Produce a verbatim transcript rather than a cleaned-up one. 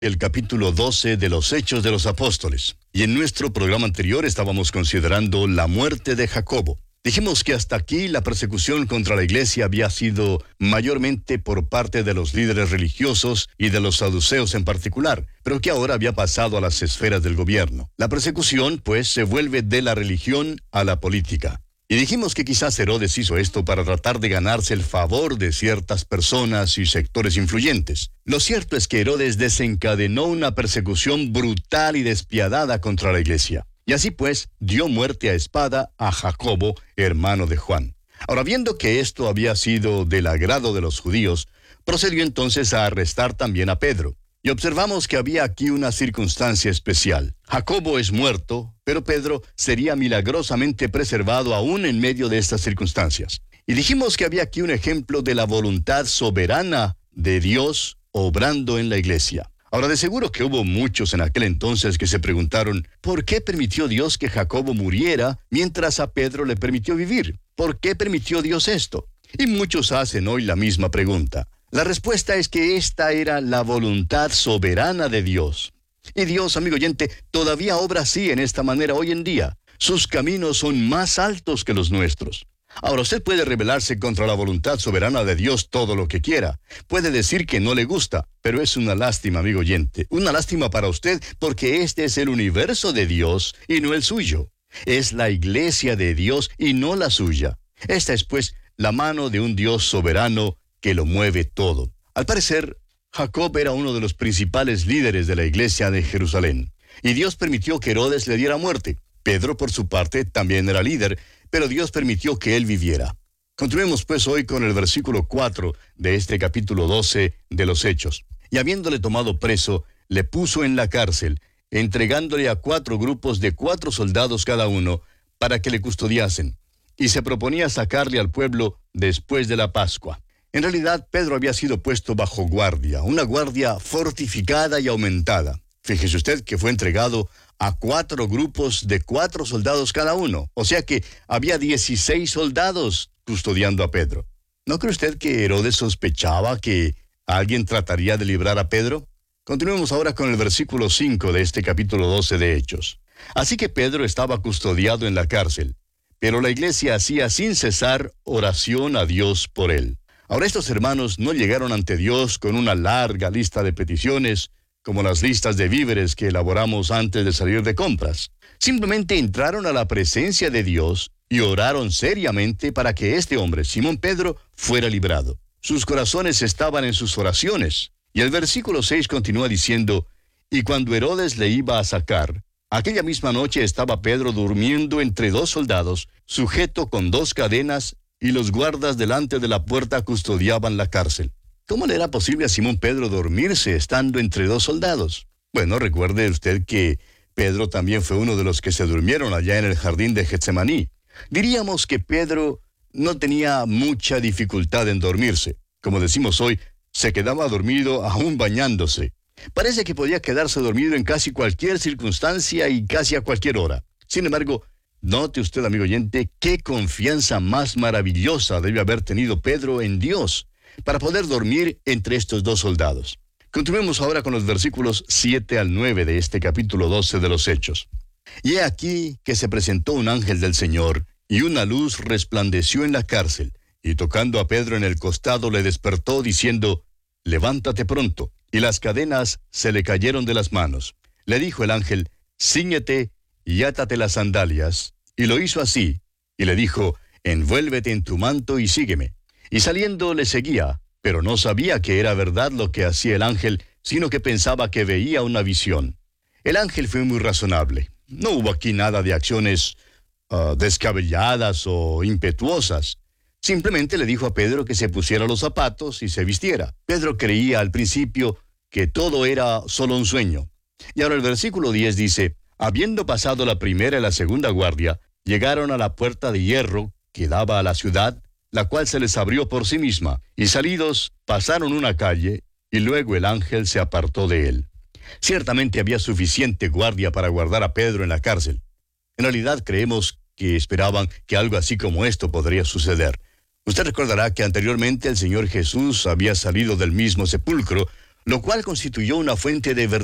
El capítulo doce de los Hechos de los Apóstoles. Y en nuestro programa anterior estábamos considerando la muerte de Jacobo. Dijimos que hasta aquí la persecución contra la iglesia había sido mayormente por parte de los líderes religiosos y de los saduceos en particular, pero que ahora había pasado a las esferas del gobierno. La persecución, pues, se vuelve de la religión a la política. Y dijimos que quizás Herodes hizo esto para tratar de ganarse el favor de ciertas personas y sectores influyentes. Lo cierto es que Herodes desencadenó una persecución brutal y despiadada contra la iglesia. Y así pues, dio muerte a espada a Jacobo, hermano de Juan. Ahora, viendo que esto había sido del agrado de los judíos, procedió entonces a arrestar también a Pedro. Y observamos que había aquí una circunstancia especial. Jacobo es muerto, pero Pedro sería milagrosamente preservado aún en medio de estas circunstancias. Y dijimos que había aquí un ejemplo de la voluntad soberana de Dios obrando en la iglesia. Ahora, de seguro que hubo muchos en aquel entonces que se preguntaron, ¿por qué permitió Dios que Jacobo muriera mientras a Pedro le permitió vivir? ¿Por qué permitió Dios esto? Y muchos hacen hoy la misma pregunta. La respuesta es que esta era la voluntad soberana de Dios. Y Dios, amigo oyente, todavía obra así en esta manera hoy en día. Sus caminos son más altos que los nuestros. Ahora, usted puede rebelarse contra la voluntad soberana de Dios todo lo que quiera. Puede decir que no le gusta, pero es una lástima, amigo oyente. Una lástima para usted porque este es el universo de Dios y no el suyo. Es la iglesia de Dios y no la suya. Esta es, pues, la mano de un Dios soberano que lo mueve todo. Al parecer, Jacob era uno de los principales líderes de la iglesia de Jerusalén, y Dios permitió que Herodes le diera muerte. Pedro, por su parte, también era líder, pero Dios permitió que él viviera. Continuemos pues hoy con el versículo cuatro de este capítulo doce de los Hechos. Y habiéndole tomado preso, le puso en la cárcel, entregándole a cuatro grupos de cuatro soldados cada uno, para que le custodiasen, y se proponía sacarle al pueblo después de la Pascua. En realidad, Pedro había sido puesto bajo guardia, una guardia fortificada y aumentada. Fíjese usted que fue entregado a cuatro grupos de cuatro soldados cada uno. O sea que había dieciséis soldados custodiando a Pedro. ¿No cree usted que Herodes sospechaba que alguien trataría de librar a Pedro? Continuemos ahora con el versículo cinco de este capítulo doce de Hechos. Así que Pedro estaba custodiado en la cárcel, pero la iglesia hacía sin cesar oración a Dios por él. Ahora, estos hermanos no llegaron ante Dios con una larga lista de peticiones, como las listas de víveres que elaboramos antes de salir de compras. Simplemente entraron a la presencia de Dios y oraron seriamente para que este hombre, Simón Pedro, fuera librado. Sus corazones estaban en sus oraciones. Y el versículo seis continúa diciendo, y cuando Herodes le iba a sacar, aquella misma noche estaba Pedro durmiendo entre dos soldados, sujeto con dos cadenas, y los guardas delante de la puerta custodiaban la cárcel. ¿Cómo le era posible a Simón Pedro dormirse estando entre dos soldados? Bueno, recuerde usted que Pedro también fue uno de los que se durmieron allá en el jardín de Getsemaní. Diríamos que Pedro no tenía mucha dificultad en dormirse. Como decimos hoy, se quedaba dormido aún bañándose. Parece que podía quedarse dormido en casi cualquier circunstancia y casi a cualquier hora. Sin embargo, note usted, amigo oyente, qué confianza más maravillosa debe haber tenido Pedro en Dios para poder dormir entre estos dos soldados. Continuemos ahora con los versículos siete al nueve de este capítulo doce de los Hechos. Y he aquí que se presentó un ángel del Señor, y una luz resplandeció en la cárcel, y tocando a Pedro en el costado le despertó, diciendo, levántate pronto. Y las cadenas se le cayeron de las manos. Le dijo el ángel, cíñete y átate las sandalias. Y lo hizo así, y le dijo, envuélvete en tu manto y sígueme. Y saliendo le seguía, pero no sabía que era verdad lo que hacía el ángel, sino que pensaba que veía una visión. El ángel fue muy razonable. No hubo aquí nada de acciones uh, descabelladas o impetuosas. Simplemente le dijo a Pedro que se pusiera los zapatos y se vistiera. Pedro creía al principio que todo era solo un sueño. Y ahora el versículo diez dice, habiendo pasado la primera y la segunda guardia, llegaron a la puerta de hierro que daba a la ciudad, la cual se les abrió por sí misma, y salidos pasaron una calle, y luego el ángel se apartó de él. Ciertamente había suficiente guardia para guardar a Pedro en la cárcel. En realidad creemos que esperaban que algo así como esto podría suceder. Usted recordará que anteriormente el Señor Jesús había salido del mismo sepulcro lo cual constituyó una fuente de